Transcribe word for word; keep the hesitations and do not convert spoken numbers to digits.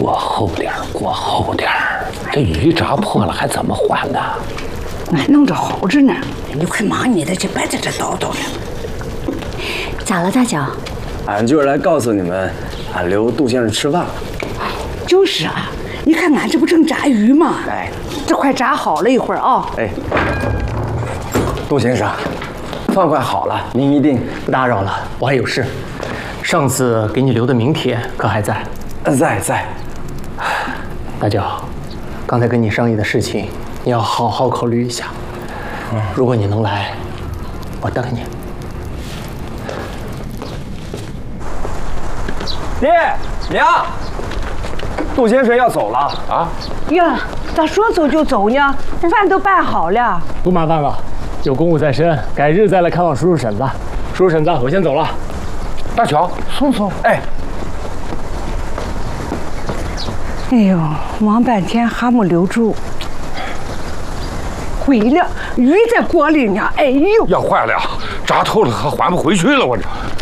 过厚点儿，过厚点儿。这雨扎破了还怎么还呢？ 俺弄着好着呢，你快忙你的去，别在这叨叨了。 咋了，大脚？ 俺就是来告诉你们，俺留杜先生吃饭了。 就是啊，你看俺这不正炸鱼吗？ 哎， 这快炸好了，一会儿啊。 哎，杜先生，饭快好了，您一定不打扰了。 我还有事，上次给你留的名帖可还在？ 在在。 大脚，刚才跟你商议的事情，你要好好考虑一下。如果你能来，我等你。 爹娘，杜先生要走了啊！ 呀，咋说走就走呢？饭都办好了。 不麻烦了，有公务在身，改日再来看望叔叔婶子。叔叔婶子，我先走了。 大乔，送送。 哎， 哎呦，忙半天还没留住。毁了，鱼在锅里呢。哎呦， 要坏了呀，炸透了，还还不回去了，我这。